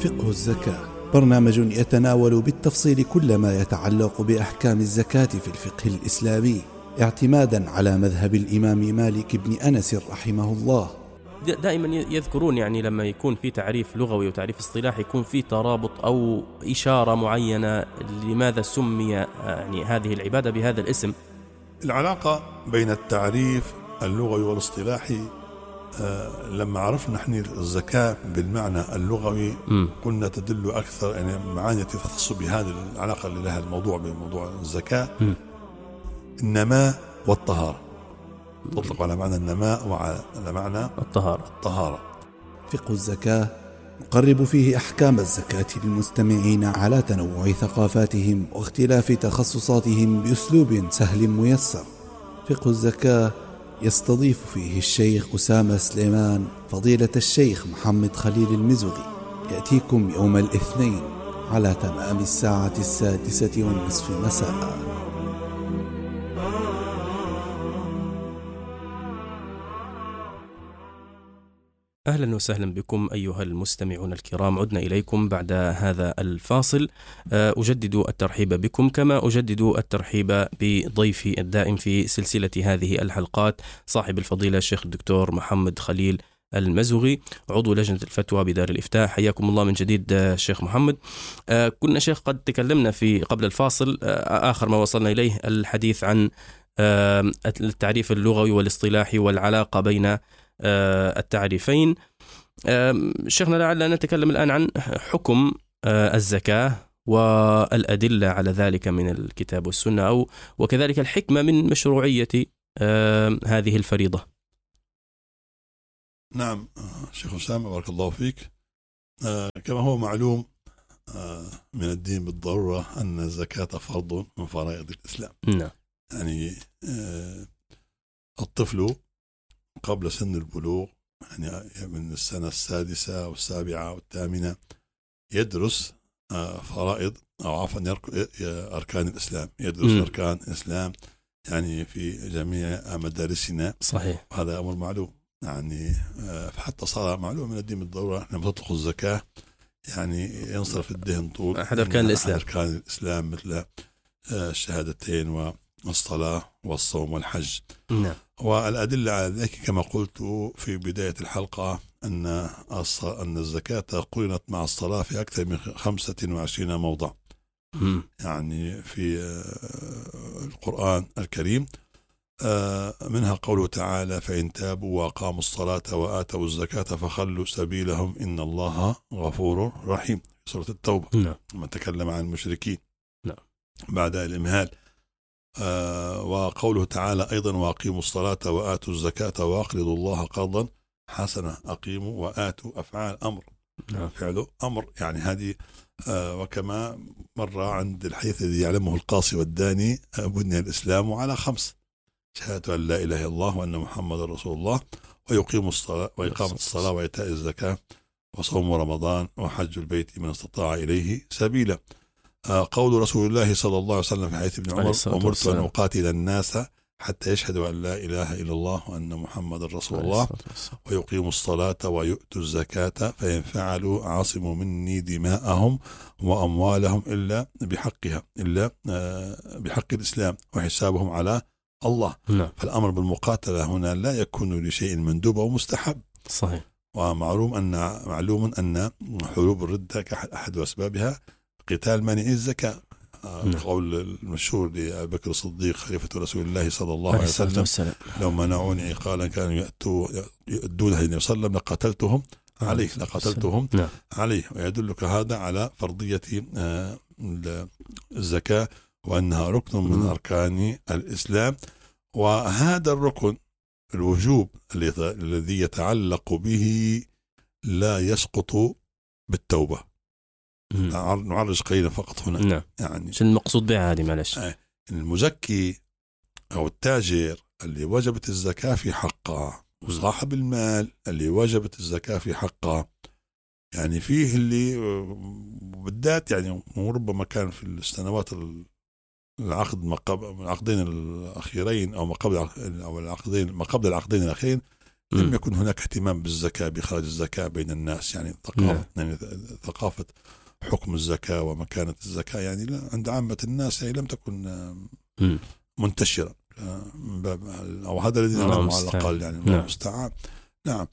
فقه الزكاة برنامج يتناول بالتفصيل كل ما يتعلق بأحكام الزكاة في الفقه الإسلامي اعتمادا على مذهب الإمام مالك بن أنس رحمه الله. دائما يذكرون يعني لما يكون في تعريف لغوي وتعريف اصطلاحي يكون في ترابط أو إشارة معينة لماذا سمي يعني هذه العبادة بهذا الاسم. العلاقة بين التعريف اللغوي والاصطلاحي لما عرفنا نحن الزكاة بالمعنى اللغوي قلنا تدل أكثر يعني معاني تخص بهذه العلاقة اللي لها الموضوع بموضوع الزكاة. النماء والطهارة تطلق على معنى النماء وعلى معنى الطهارة. فقه الزكاة نقرب فيه أحكام الزكاة للمستمعين على تنوع ثقافاتهم واختلاف تخصصاتهم بأسلوب سهل ميسر. فقه الزكاة يستضيف فيه الشيخ أسامة سليمان فضيلة الشيخ محمد خليل المزغي. يأتيكم يوم الاثنين على تمام الساعة 6:30 مساء. أهلا وسهلا بكم أيها المستمعون الكرام، عدنا إليكم بعد هذا الفاصل. أجدد الترحيب بكم كما أجدد الترحيب بضيفي الدائم في سلسلة هذه الحلقات صاحب الفضيلة الشيخ الدكتور محمد خليل المزغي عضو لجنة الفتوى بدار الإفتاء. حياكم الله من جديد شيخ محمد. كنا شيخ قد تكلمنا في قبل الفاصل آخر ما وصلنا إليه الحديث عن التعريف اللغوي والاصطلاحي والعلاقة بين التعريفين. شيخنا لعلنا نتكلم الآن عن حكم الزكاة والأدلة على ذلك من الكتاب والسنة وكذلك الحكمة من مشروعية هذه الفريضة. نعم شيخ أسامة بارك الله فيك. كما هو معلوم من الدين بالضرورة أن الزكاة فرض من فرائض الإسلام. نعم. يعني الطفل قبل سن البلوغ يعني من السنة 6 والسابعة والثامنة يدرس فرائض أو عفوا أركان الإسلام، يدرس أركان الإسلام يعني في جميع مدارسنا. صحيح. هذا أمر معلوم يعني حتى صار معلوم من الدين بالضرورة لما تطلق الزكاة يعني ينصرف الدهن طول أحد أركان الإسلام. أركان الإسلام مثل الشهادتين والصلاة والصوم والحج. نعم. والأدلة على ذلك كما قلت في بداية الحلقة أن الزكاة قرنت مع الصلاة في أكثر من 25 موضع يعني في القرآن الكريم. منها قوله تعالى فإن تابوا وأقاموا الصلاة وآتوا الزكاة فخلوا سبيلهم إن الله غفور رحيم في سورة التوبة. نعم. لما تكلم عن المشركين. نعم. بعد الإمهال. وقوله تعالى أيضا وأقيموا الصلاة وآتوا الزكاة وأقرضوا الله قرضا حسنا. أقيموا وآتوا أفعال أمر. نعم. فعله أمر يعني هذه. وكما مر عند الحديث الذي يعلمه القاصي والداني بني الإسلام على 5: شهادة أن لا إله إلا الله وأن محمد رسول الله ويقيم الصلاة وإقامة الصلاة وإيتاء الزكاة وصوم رمضان وحج البيت من استطاع إليه سبيلا. قول رسول الله صلى الله عليه وسلم في حديث ابن عمر أمرت أن أقاتل الناس حتى يشهدوا أن لا إله إلا الله وأن محمد رسول الله ويقيموا الصلاة ويؤتوا الزكاة فإن فعلوا عاصموا مني دماءهم وأموالهم إلا بحقها إلا بحق الإسلام وحسابهم على الله. فالأمر بالمقاتلة هنا لا يكون لشيء مندوب أو مستحب. صحيح. ومعلوم أن حروب الردة أحد أسبابها قتال مانعي الزكاة. قول المشهور لأبي بكر الصديق خليفة رسول الله صلى الله عليه وسلم لو منعوني عقالا كانوا يؤدونها النبي صلى الله عليه وسلم لقتلتهم عليه. ويدلك هذا على فرضية الزكاة وأنها ركن من أركان الإسلام. وهذا الركن الوجوب الذي يتعلق به لا يسقط بالتوبة. نعرج قليلا فقط هنا. نعم. يعني شو المقصود بها هذه معلش؟ المزكي أو التاجر اللي وجبت الزكاة في حقه وصاحب المال اللي وجبت الزكاة في حقه يعني فيه اللي بالذات يعني ربما كان في السنوات العقدين الأخيرين أو ما قبل العقدين الأخيرين لم يكن هناك اهتمام بالزكاة، بإخراج الزكاة بين الناس، يعني ثقافة حكم الزكاة ومكانة الزكاة يعني عند عامة الناس يعني لم تكن منتشرة، أو هذا الذي نعلمه على الأقل، يعني الله المستعان. نعم.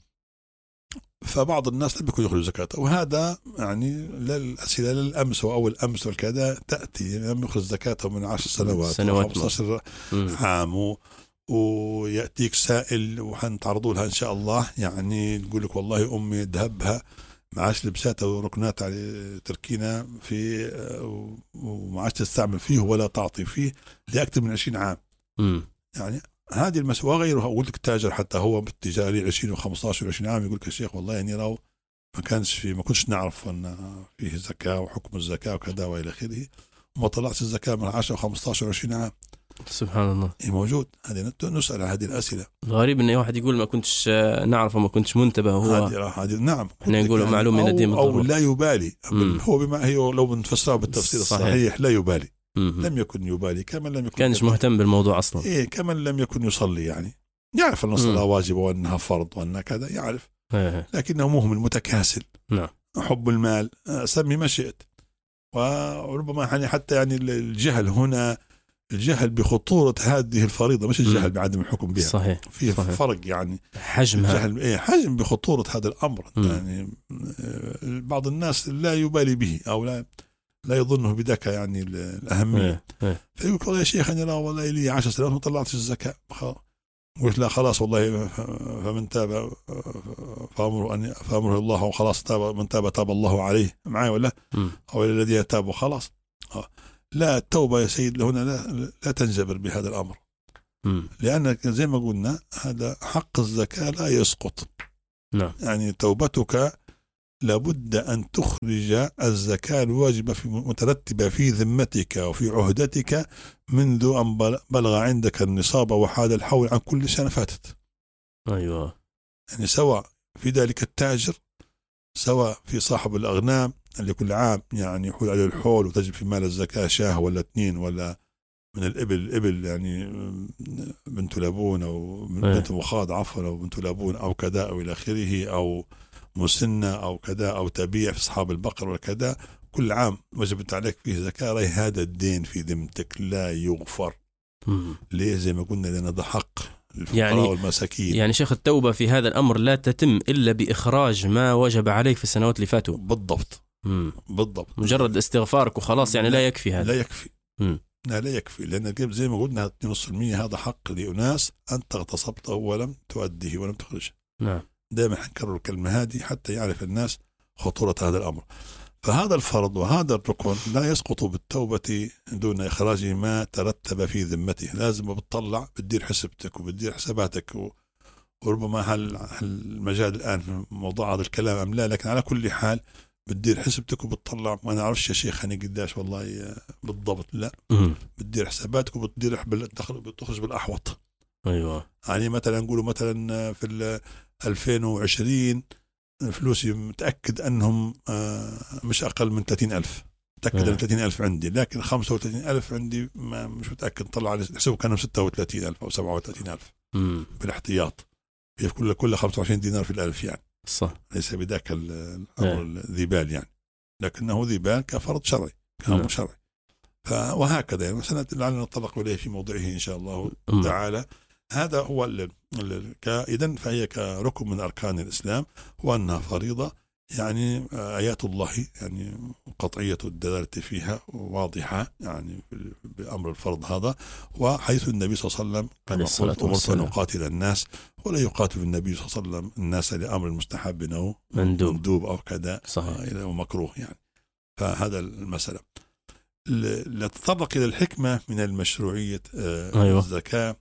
فبعض الناس لم يكن يخرج زكاة، وهذا يعني للأسئلة للأمس وأول أمس والكذا تأتي لم يخرج زكاته من 10 سنوات 15 عام، ويأتيك سائل وحنتعرضوا لها إن شاء الله، يعني تقول لك والله أمي ذهبها معاش لبساتها وركنات على تركينا في ومعاش تستعمل فيه ولا تعطي فيه لأكثر من 20 عام. يعني هذه المسألة وغيرها. أقول لك تاجر حتى هو بالتجاري 20 و15 و20 عام يقول لك يا شيخ والله يعني لو ما كنتش نعرف أن فيه زكاة وحكم الزكاة وكذا وإلى آخره، وما طلعت الزكاة من 10 و15 و20 عام. سبحان الله. موجود. هذه نسأل هذه الأسئلة. غريب إن واحد يقول ما كنتش نعرف وما كنتش منتبه. هو هذه نعم. احنا نقول يعني معلوم من الدين أو لا يبالي. هو بما هي لو بنفسره بالتفسير الصحيح لا يبالي. لم يكن يبالي، كمن لم يكن كانش مهتم بالموضوع أصلا. كمن لم يكن يصلي، يعني يعرف أن الصلاة واجبة وأنها فرض وأنها كذا يعرف، لكنه مهمل متكاسل. نعم. حب المال، سمي ما شئت. وربما يعني حتى يعني الجهل هنا، الجهل بخطورة هذه الفريضة، مش الجهل بعدم الحكم بها. صحيح. في فرق يعني حجمها. الجهل حجم بخطورة هذا الأمر. يعني بعض الناس لا يبالي به أو لا يظنه بذاك يعني الأهمية. فيقول والله يا شيخ أنا لا والله لي 10 سنوات ما طلعتش الزكاة. قلت لا خلاص والله فمن تاب فأمره الله وخلاص، من تاب الله عليه معي ولا أو الذي يتاب وخلاص. لا، التوبة يا سيد هنا لا تنجبر بهذا الأمر، لأن زي ما قلنا هذا حق الزكاة لا يسقط. نعم. يعني توبتك لابد أن تخرج الزكاة الواجبة مترتبة في ذمتك وفي عهدتك منذ أن بلغ عندك النصاب وحال الحول عن كل سنة فاتت. أيوة. يعني سواء في ذلك التاجر، سواء في صاحب الأغنام اللي كل عام يعني يحول عليه الحول وتجب في مال الزكاة شاه ولا 2 ولا من الإبل يعني بنت لبون أو بنت مخاض عفوا أو بنت لبون أو كذا أو إلى آخره، أو مسنة أو كذا، أو تبيع في أصحاب البقر وكذا، كل عام وجبت عليك فيه زكاة. هذا الدين في ذمتك لا يغفر. ليه؟ زي ما قلنا لأن ده حق للفقراء والمساكين. يعني شيخ التوبة في هذا الأمر لا تتم إلا بإخراج ما وجب عليك في السنوات اللي فاتوا. بالضبط. بالضبط. مجرد استغفارك وخلاص يعني لا يكفي هذا. لا يكفي. لا يكفي، لأن زي ما قلنا 2.5% هذا حق لأناس أنت اغتصبته ولم تؤديه ولم تخرجه. نعم. دائما حنكرر الكلمة هذه حتى يعرف الناس خطورة هذا الأمر. فهذا الفرض وهذا الركن لا يسقط بالتوبة دون إخراج ما ترتب في ذمته. لازم بتطلع بتدير حسبتك وبتدير حساباتك وربما هل المجال الآن في موضوع هذا الكلام أم لا، لكن على كل حال بتدير حسبتك وبتطلع. ما نعرفش يا شيخ أنا قداش والله بالضبط، لا بتدير حساباتك وبتدير بتخرج بالأحوط. أيوة. يعني مثلا نقولوا مثلا في 2020 فلوسي متأكد أنهم مش أقل من 30,000. متأكد أن 30,000 عندي، لكن 35,000 عندي مش متأكد. طلع على حساب كانوا 36,000 أو 37,000 بالاحتياط، في كل 25 دينار في الألف يعني. صح. ليس بذاك الأمر ذي بال يعني، لكنه ذي بال كفرض شرعي كأمر شرعي. وهكذا يعني لعلنا نتطرق إليه في موضعه إن شاء الله تعالى. هذا هو إذن فهي كركن من أركان الإسلام، وأنها فريضة يعني آيات الله يعني قطعية الدلالة فيها واضحة يعني بأمر الفرض هذا. وحيث النبي صلى الله عليه وسلم كما قلت أمرت أن أقاتل الناس، ولا يقاتل النبي صلى الله عليه وسلم الناس لأمر مستحب أو مندوب أو كذا أو مكروه يعني. فهذا المسألة. لتطرق إلى الحكمة من المشروعية أيوة. الزكاة.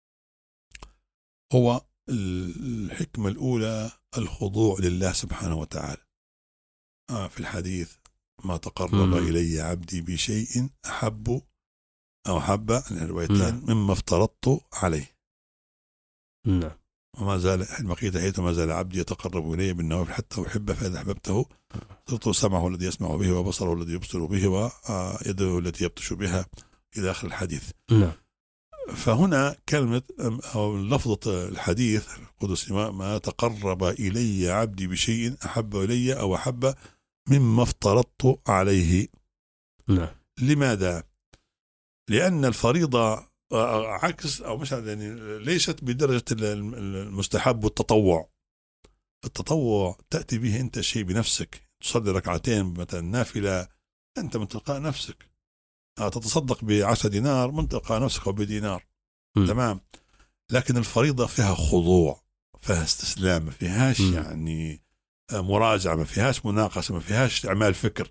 هو الحكمة الأولى الخضوع لله سبحانه وتعالى. في الحديث ما تقرب إلي عبدي بشيء أحب أو أحب الروايتين مما افترضت عليه. نعم. وما زال بقية حيث ما زال عبدي يتقرب إلي بالنوافل حتى أحبه، فإذا أحببته صرت سمعه الذي يسمع به وبصره الذي يبصر به ويده التي يبطش بها إلى آخر الحديث. نعم. فهنا كلمة أو لفظة الحديث القدسي ما تقرب إلي عبدي بشيء أحب إلي أو أحب مما افترضت عليه. نعم. لماذا؟ لأن الفريضة عكس أو مش يعني ليست بدرجة المستحب والتطوع. التطوع تأتي به أنت شيء بنفسك، تصلي ركعتين مثلا نافلة أنت من تلقاء نفسك، تتصدق ب10 دينار من تلقاء نفسك أو بدينار. تمام. لكن الفريضة فيها خضوع، فيها استسلام، ما فيهاش يعني مراجعة، ما فيهاش مناقشة، ما فيهاش إعمال فكر.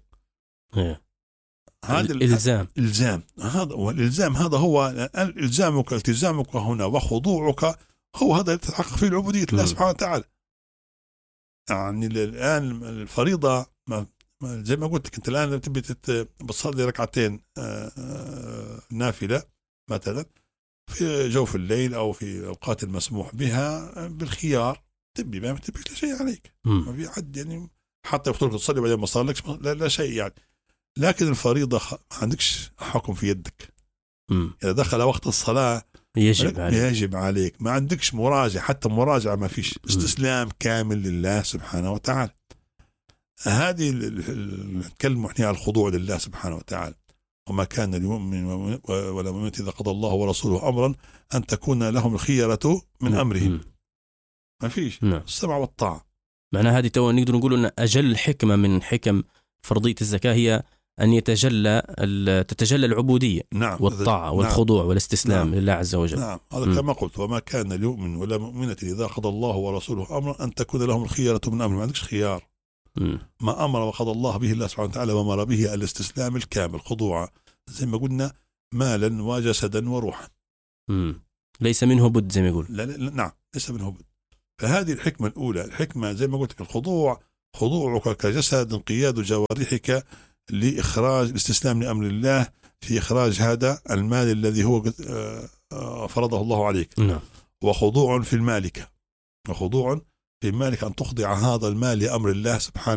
هذا الإلزام. هذا والإلزام هذا هو إلزامك، التزامك هنا وخضوعك هو هذا يتحقق فيه العبودية لله سبحانه وتعالى. يعني الآن الفريضة زي ما قلت لك أنت الآن تبي بتصلي ركعتين نافلة مثلا في جوف الليل أو في أوقات المسموح بها بالخيار، تبي ما تبي شيء عليك، ما في حد يعني حتى يقول لك تصلي بعدين ما صلكش لا شيء يعني. لكن الفريضة ما عندكش حكم في يدك. إذا دخل وقت الصلاة يجب عليك، ما عندكش مراجعة، حتى مراجعة ما فيش، استسلام كامل لله سبحانه وتعالى. هذه نتكلم احنا على الخضوع لله سبحانه وتعالى. وما كان لمؤمن ولا مؤمنة إذا قضى الله ورسوله أمرا أن تكون لهم الخيرة من أمرهم. ما فيش السمع والطاعة. معنى هذه تو نقدر نقول أن أجل حكمة من حكم فرضية الزكاة هي أن تتجلى العبودية. نعم. والطاعة والخضوع والاستسلام لله عز وجل. نعم. هذا كما قلت وما كان لمؤمن ولا مؤمنة إذا قضى الله ورسوله أمرا أن تكون لهم الخيرة من أمرهم. ما عندكش خيار. ما أمر وقضى الله به الله سبحانه وتعالى وأمر به الاستسلام الكامل، خضوع زي ما قلنا مالا وجسدا وروحا. ليس منه بد زي ما يقول. لا نعم ليس منه بد. فهذه الحكمة الأولى. الحكمة زي ما قلت لك الخضوع، خضوعك كجسد، انقياد جوارحك لإخراج الاستسلام لأمر الله في إخراج هذا المال الذي هو فرضه الله عليك. وخضوع في المالك، وخضوع في مالك أن تخضع هذا المال لأمر الله سبحانه